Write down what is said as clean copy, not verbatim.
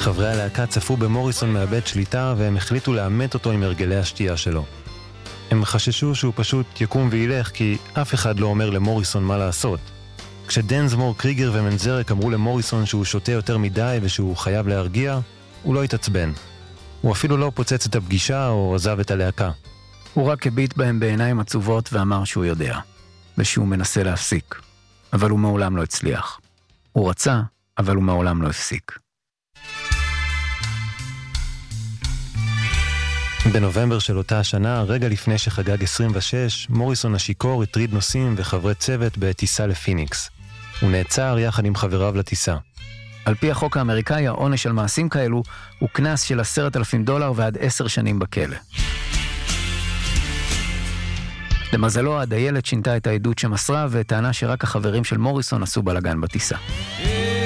חברי הלהקה צפו במוריסון מאבד שליטה והם החליטו לאמת אותו עם הרגלי השתייה שלו. הם חששו שהוא פשוט יקום וילך כי אף אחד לא אומר למוריסון מה לעשות. כשדנסמור, קריגר ומנזרק אמרו למוריסון שהוא שותה יותר מדי ושהוא חייב להרגיע, הוא לא התעצבן. הוא אפילו לא פוצץ את הפגישה או עזב את הלהקה. הוא רק הביט בהם בעיניים עצובות ואמר שהוא יודע, ושהוא מנסה להפסיק. אבל הוא מעולם לא הצליח. הוא רצה, אבל הוא מעולם לא הפסיק. בנובמבר של אותה השנה, רגע לפני שחגג 26, מוריסון השיקור הטריד נוסעים וחברי צוות בטיסה לפיניקס. הוא נעצר יחד עם חבריו לטיסה. על פי החוק האמריקאי, העונש על מעשים כאלו הוא קנס של $10,000 ועד 10 שנים בכלא. למזלו, הדיילת שינתה את העדות שמסרה וטענה שרק החברים של מוריסון עשו בלגן בטיסה.